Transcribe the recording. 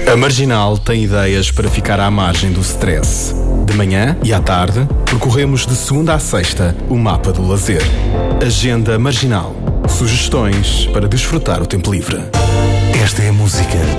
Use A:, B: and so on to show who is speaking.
A: A Marginal tem ideias para ficar à margem do stress. De manhã e à tarde, percorremos de segunda à sexta o mapa do lazer. Agenda Marginal. Sugestões para desfrutar o tempo livre.
B: Esta é a música